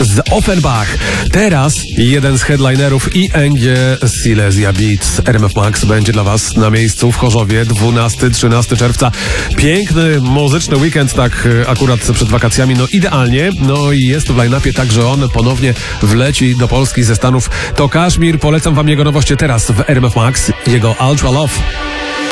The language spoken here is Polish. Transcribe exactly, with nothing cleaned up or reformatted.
z Offenbach. Teraz jeden z headlinerów I N G Silesia Beats. R M F Max będzie dla Was na miejscu w Chorzowie dwunastego do trzynastego czerwca. Piękny, muzyczny weekend, tak akurat przed wakacjami, no idealnie. No i jest w line-upie tak, że on ponownie wleci do Polski ze Stanów. To Kaszmir, polecam Wam jego nowości teraz w R M F Max, jego Ultra Love.